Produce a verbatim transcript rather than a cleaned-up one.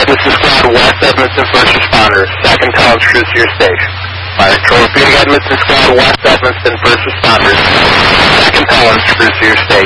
This is Squad West Edmonton First Responders. Second College Crews to your station. Fire control repeating Edmonton Squad West Edmonton First Responders. Second College Crews to your station.